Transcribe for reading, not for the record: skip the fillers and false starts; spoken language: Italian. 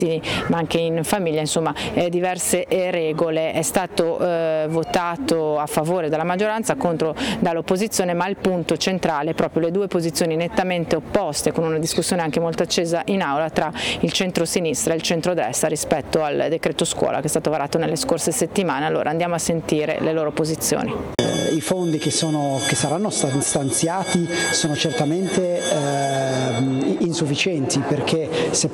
ma anche in famiglia, insomma diverse regole. È stato votato a favore dalla maggioranza, contro dall'opposizione, ma il punto centrale è proprio le due posizioni nettamente opposte, con una discussione anche molto accesa in aula tra il centro-sinistra e il centro-destra rispetto al decreto scuola che è stato varato nelle scorse settimane. Allora andiamo a sentire le loro posizioni. I fondi che saranno stanziati sono certamente insufficienti, perché se